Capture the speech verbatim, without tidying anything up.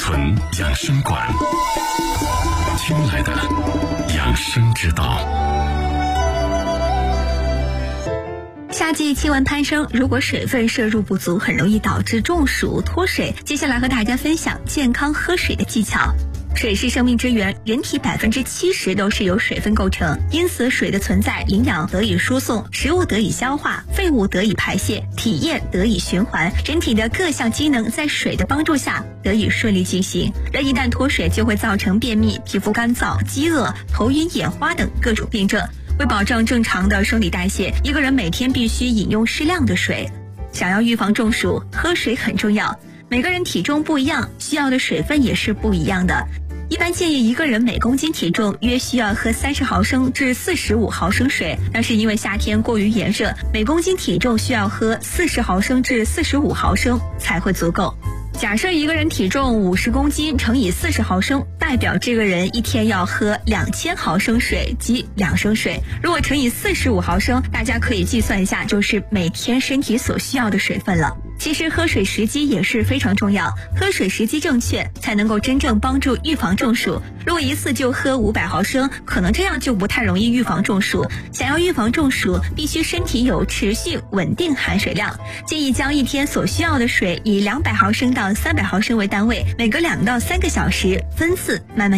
存养生馆，听来的养生之道。 夏季气温攀升，如果水分摄入不足，很容易导致中暑脱水。接下来和大家分享健康喝水的技巧。水是生命之源，人体百分之七十都是由水分构成，因此水的存在，营养得以输送，食物得以消化，废物得以排泄，体液得以循环，人体的各项机能在水的帮助下得以顺利进行。人一旦脱水，就会造成便秘、皮肤干燥、饥饿、头晕眼花等各种病症。为保证正常的生理代谢，一个人每天必须饮用适量的水。想要预防中暑，喝水很重要。每个人体重不一样，需要的水分也是不一样的。一般建议一个人每公斤体重约需要喝三十毫升至四十五毫升水，但是因为夏天过于炎热，每公斤体重需要喝四十毫升至四十五毫升才会足够。假设一个人体重五十公斤乘以四十毫升，代表这个人一天要喝两千毫升水，即两升水。如果乘以四十五毫升，大家可以计算一下，就是每天身体所需要的水分了。其实喝水时机也是非常重要，喝水时机正确，才能够真正帮助预防中暑。如果一次就喝五百毫升，可能这样就不太容易预防中暑。想要预防中暑，必须身体有持续稳定含水量。建议将一天所需要的水以两百毫升到三百毫升为单位，每隔两到三个小时分次慢慢